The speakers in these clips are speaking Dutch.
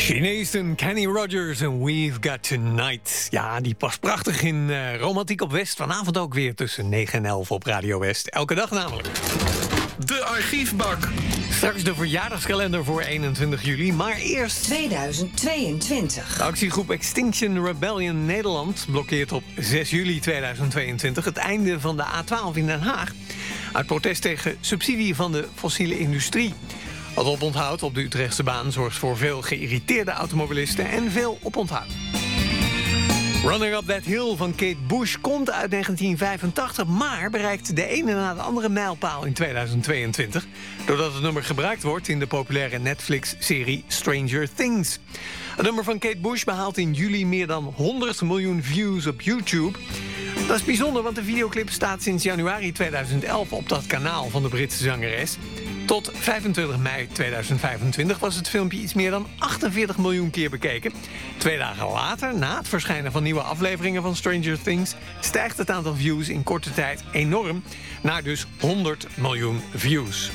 Chinezen, Kenny Rogers en We've Got Tonight. Ja, die past prachtig in Romantiek op West. Vanavond ook weer tussen 9 en 11 op Radio West. Elke dag namelijk. De archiefbak. Straks de verjaardagskalender voor 21 juli, maar eerst 2022. De actiegroep Extinction Rebellion Nederland blokkeert op 6 juli 2022... het einde van de A12 in Den Haag, uit protest tegen subsidie van de fossiele industrie. Het oponthoud op de Utrechtse baan zorgt voor veel geïrriteerde automobilisten en veel oponthoud. Running Up That Hill van Kate Bush komt uit 1985... maar bereikt de ene na de andere mijlpaal in 2022... doordat het nummer gebruikt wordt in de populaire Netflix-serie Stranger Things. Het nummer van Kate Bush behaalt in juli meer dan 100 miljoen views op YouTube. Dat is bijzonder, want de videoclip staat sinds januari 2011 op dat kanaal van de Britse zangeres. Tot 25 mei 2025 was het filmpje iets meer dan 48 miljoen keer bekeken. 2 dagen later, na het verschijnen van nieuwe afleveringen van Stranger Things... stijgt het aantal views in korte tijd enorm, naar dus 100 miljoen views.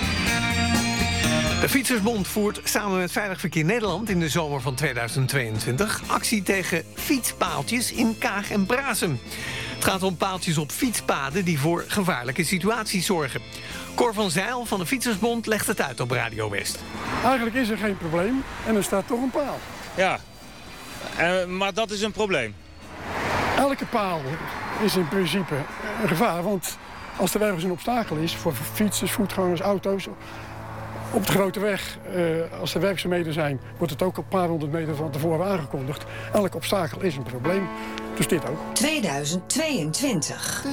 De Fietsersbond voert samen met Veilig Verkeer Nederland in de zomer van 2022 actie tegen fietspaaltjes in Kaag en Braassem. Het gaat om paaltjes op fietspaden die voor gevaarlijke situaties zorgen. Cor van Zijl van de Fietsersbond legt het uit op Radio West. Eigenlijk is er geen probleem en er staat toch een paal. Ja, maar dat is een probleem. Elke paal is in principe een gevaar, want als er ergens een obstakel is voor fietsers, voetgangers, auto's, op de grote weg, als er werkzaamheden zijn, wordt het ook een paar honderd meter van tevoren aangekondigd. Elk obstakel is een probleem, dus dit ook. 2022.